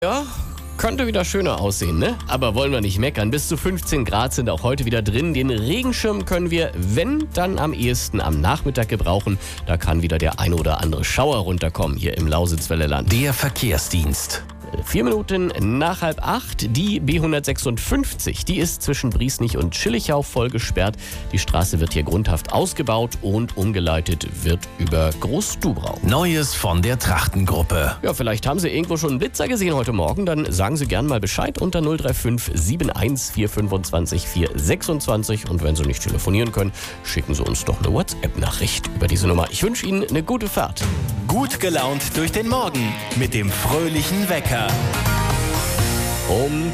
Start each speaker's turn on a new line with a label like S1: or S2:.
S1: Ja, könnte wieder schöner aussehen, ne? Aber wollen wir nicht meckern. Bis zu 15 Grad sind auch heute wieder drin. Den Regenschirm können wir, wenn, dann am ehesten am Nachmittag gebrauchen. Da kann wieder der ein oder andere Schauer runterkommen hier im Lausitzwelleland.
S2: Der Verkehrsdienst.
S1: 4 Minuten nach 7:30. Die B156, die ist zwischen Briesnich und Schillichau voll gesperrt. Die Straße wird hier grundhaft ausgebaut und umgeleitet wird über Groß-Dubrau.
S2: Neues von der Trachtengruppe.
S1: Ja, vielleicht haben Sie irgendwo schon einen Blitzer gesehen heute Morgen. Dann sagen Sie gern mal Bescheid unter 035 71 425 426. Und wenn Sie nicht telefonieren können, schicken Sie uns doch eine WhatsApp-Nachricht über diese Nummer. Ich wünsche Ihnen eine gute Fahrt.
S3: Gut gelaunt durch den Morgen mit dem fröhlichen Wecker.
S1: Um